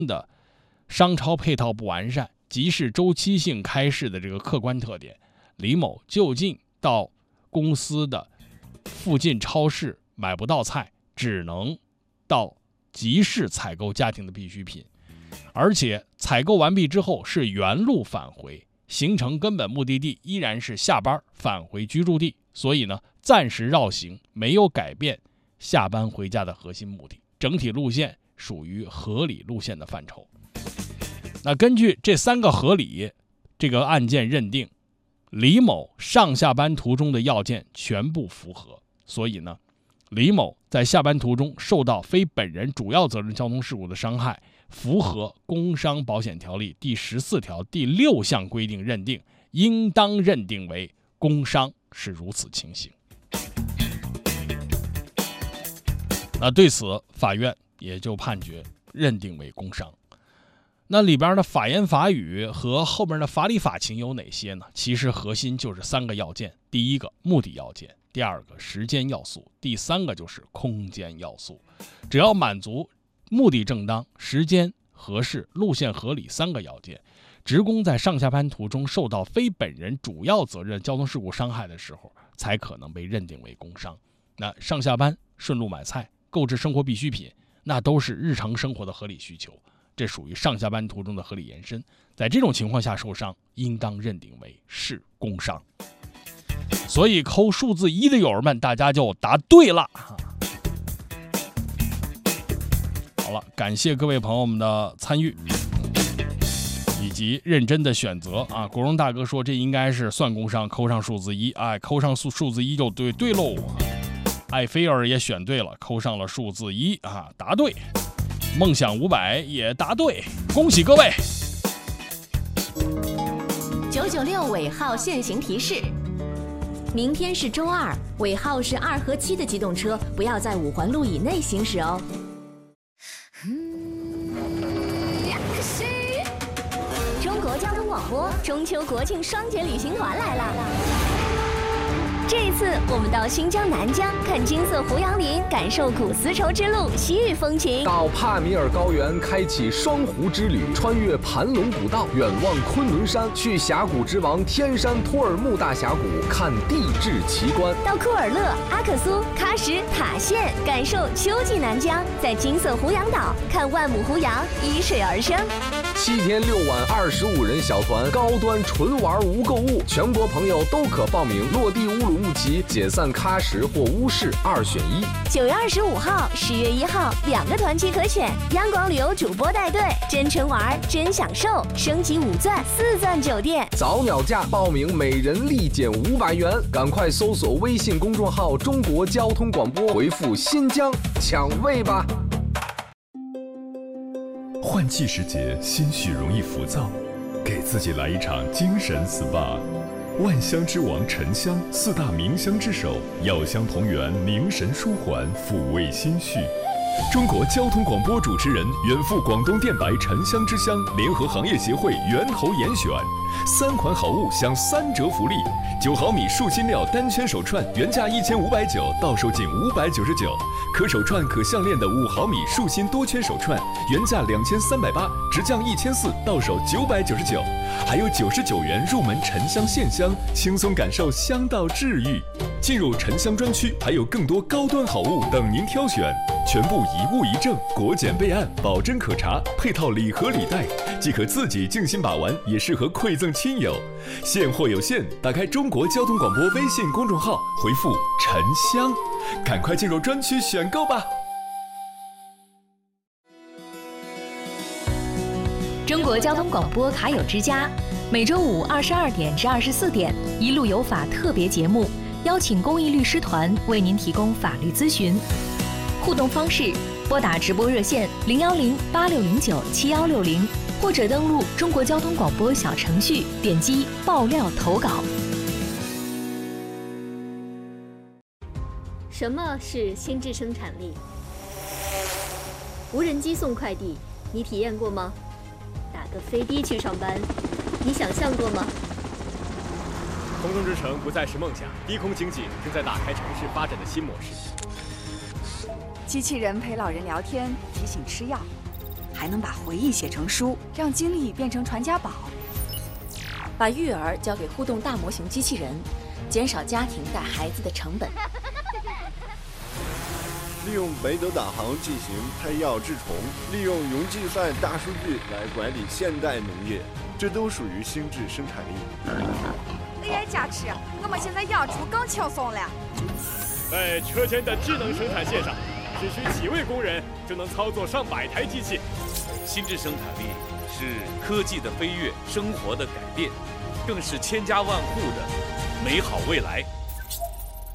的商超配套不完善、集市周期性开市的这个客观特点，李某就近到公司的附近超市买不到菜，只能到集市采购家庭的必需品，而且采购完毕之后是原路返回，行程根本目的地依然是下班返回居住地，所以呢，暂时绕行，没有改变下班回家的核心目的，整体路线属于合理路线的范畴。那根据这3个合理，这个案件认定李某上下班途中的要件全部符合，所以呢，李某在下班途中受到非本人主要责任交通事故的伤害，符合工伤保险条例第14条第6项规定认定，应当认定为工伤，是如此情形。那对此，法院也就判决认定为工伤。那里边的法言法语和后面的法理法情有哪些呢？其实核心就是3个要件：第一个目的要件，第2个时间要素，第3个就是空间要素。只要满足目的正当、时间合适、路线合理3个要件，职工在上下班途中受到非本人主要责任交通事故伤害的时候，才可能被认定为工伤。那上下班顺路买菜、购置生活必需品，那都是日常生活的合理需求，这属于上下班途中的合理延伸。在这种情况下受伤，应当认定为是工伤。所以扣数字1的友儿们，大家就答对了。好了，感谢各位朋友们的参与以及认真的选择啊！国荣大哥说这应该是算工伤，扣上数字1，哎，扣上数字1就对喽。艾菲尔也选对了，扣上了数字1啊，答对。梦想500也答对，恭喜各位。 996尾号限行提示：明天是周2，尾号是2和7的机动车不要在5环路以内行驶哦。中国交通广播中秋国庆双节旅行团来了。这一次，我们到新疆南疆看金色胡杨林，感受古丝绸之路西域风情； 到帕米尔高原开启双湖之旅，穿越盘龙古道，远望昆仑山；去峡谷之王天山托尔木大峡谷看地质奇观； 到库尔勒、阿克苏、喀什、塔县，感受秋季南疆；在金色胡杨岛看万亩胡杨依水而生。 7天6晚25人小团，高端纯玩无购物，全国朋友都可报名。落地乌鲁木齐，解散喀什或乌市2选1。 9月25号、10月1号2个团期可选，央广旅游主播带队，真纯玩真享受，升级5钻4钻酒店， 早鸟价报名每人立减500元，赶快搜索微信公众号中国交通广播，回复新疆抢位吧。 换季时节，心绪容易浮躁，给自己来一场精神 SPA。万香之王沉香，4大名香之首，药香同源，凝神舒缓，抚慰心绪。中国交通广播主持人远赴广东电白沉香之乡，联合行业协会源头严选3款好物享3折福利：9毫米树芯料单圈手串原价1590，到手仅599；可手串可项链的5毫米树芯多圈手串原价2380，直降1400，到手999。还有99元入门沉香线香，轻松感受香道治愈。进入沉香专区，还有更多高端好物等您挑选，全部一物一证，国检备案，保真可查，配套礼盒礼袋，既可自己静心把玩，也适合馈赠亲友。现货有限，打开中国交通广播微信公众号，回复沉香，赶快进入专区选购吧。 中国交通广播卡友之家，每周5 22点至24点，一路有法特别节目，邀请公益律师团为您提供法律咨询。互动方式：拨打直播热线010-8609-7160，或者登录中国交通广播小程序，点击爆料投稿。 什么是心智生产力？无人机送快递，你体验过吗？打个飞的去上班，你想象过吗？ 空中之城不再是梦想，低空经济正在打开城市发展的新模式。 机器人陪老人聊天，提醒吃药， 还能把回忆写成书，让经历变成传家宝。 把育儿交给互动大模型机器人，减少家庭带孩子的成本。 利用北斗导航进行配药治虫，利用云计算大数据来管理现代农业，这都属于心智生产力。 AI 加持，我们现在养猪更轻松了。 在车间的智能生产线上，只需几位工人就能操作上百台机器。 心智生产力是科技的飞跃，生活的改变，更是千家万户的美好未来。